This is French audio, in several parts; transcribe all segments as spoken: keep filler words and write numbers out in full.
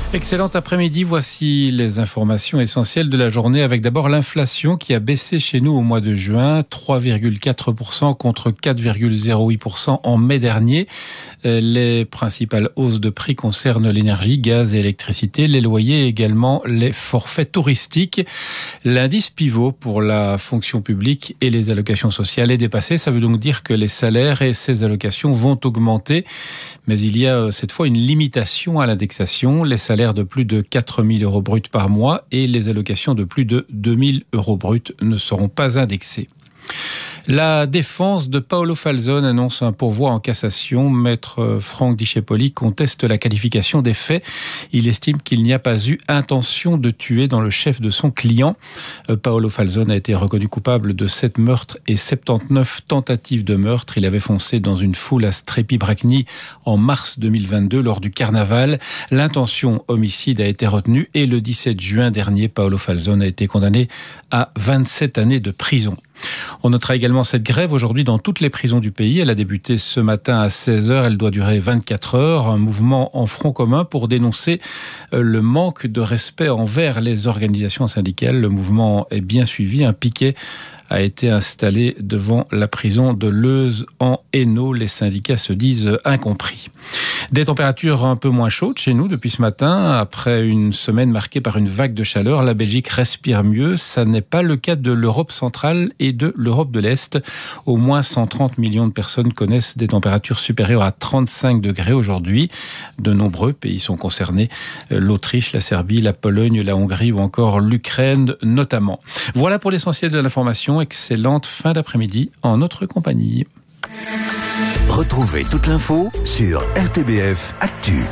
Excellent après-midi, voici les informations essentielles de la journée avec d'abord l'inflation qui a baissé chez nous au mois de juin, trois virgule quatre pour cent contre quatre virgule zéro huit pour cent en mai dernier. Les principales hausses de prix concernent l'énergie, gaz et électricité, les loyers et également les forfaits touristiques. L'indice pivot pour la fonction publique et les allocations sociales est dépassé. Ça veut donc dire que les salaires et ces allocations vont augmenter. Mais il y a cette fois une limitation à l'indexation. Les salaires de plus de quatre mille euros bruts par mois et les allocations de plus de deux mille euros bruts ne seront pas indexées. La défense de Paolo Falzone annonce un pourvoi en cassation. Maître Franck Discepoli conteste la qualification des faits. Il estime qu'il n'y a pas eu intention de tuer dans le chef de son client. Paolo Falzone a été reconnu coupable de sept meurtres et soixante-dix-neuf tentatives de meurtre. Il avait foncé dans une foule à Strépy-Bracni en mars deux mille vingt-deux lors du carnaval. L'intention homicide a été retenue et le dix-sept juin dernier, Paolo Falzone a été condamné à vingt-sept années de prison. On notera également cette grève aujourd'hui dans toutes les prisons du pays. Elle a débuté ce matin à seize heures, elle doit durer vingt-quatre heures. Un mouvement en front commun pour dénoncer le manque de respect envers les organisations syndicales. Le mouvement est bien suivi. Un piquet a été installé devant la prison de Leuze en Hainaut. Les syndicats se disent incompris. Des températures un peu moins chaudes chez nous depuis ce matin. Après une semaine marquée par une vague de chaleur, la Belgique respire mieux. Ça n'est pas le cas de l'Europe centrale et de l'Europe de l'Est. Au moins cent trente millions de personnes connaissent des températures supérieures à trente-cinq degrés aujourd'hui. De nombreux pays sont concernés. L'Autriche, la Serbie, la Pologne, la Hongrie ou encore l'Ukraine notamment. Voilà pour l'essentiel de l'information. Excellente fin d'après-midi en notre compagnie. Retrouvez toute l'info sur R T B F Actu.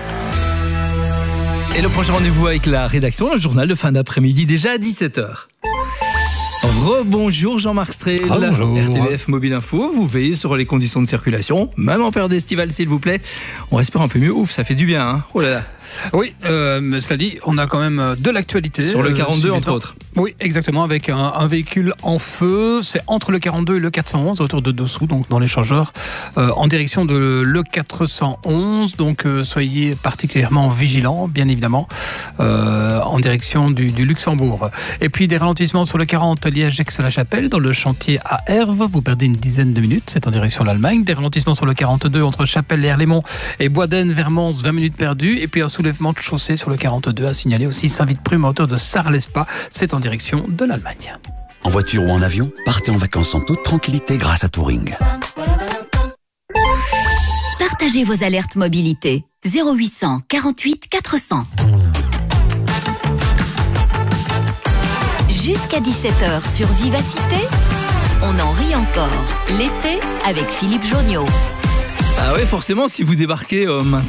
Et le prochain rendez-vous avec la rédaction, le journal de fin d'après-midi, déjà à dix-sept heures. Rebonjour Jean-Marc Strel, Bonjour. R T B F Mobile Info, vous veillez sur les conditions de circulation, même en période estivale s'il vous plaît. On respire un peu mieux, ouf, ça fait du bien, hein. Oh là là. Oui, euh, mais cela dit, on a quand même de l'actualité. Sur le quarante-deux, euh, entre autres. Oui, exactement, avec un, un véhicule en feu. C'est entre le quarante-deux et le quatre cent onze, autour de Dossou, donc dans l'échangeur, euh, en direction de le quatre cent onze. Donc, euh, soyez particulièrement vigilants, bien évidemment, euh, en direction du, du Luxembourg. Et puis, des ralentissements sur le quarante, Liège-Aix-la-Chapelle, dans le chantier à Herve. Vous perdez une dizaine de minutes, c'est en direction de l'Allemagne. Des ralentissements sur le quarante-deux, entre Chapelle et Erlémont et Boisdaine-Vermons, vingt minutes perdues. Et puis, un soulèvement de chaussée sur le quarante-deux à signaler aussi Saint-Vite-Prume à hauteur de Sarlespa. C'est en direction de l'Allemagne. En voiture ou en avion, partez en vacances en toute tranquillité grâce à Touring. Partagez vos alertes mobilité. zéro huit cent quarante-huit quatre cents. Jusqu'à dix-sept heures sur Vivacité, on en rit encore. L'été avec Philippe Jonniot. Ah ouais, forcément, si vous débarquez euh, maintenant.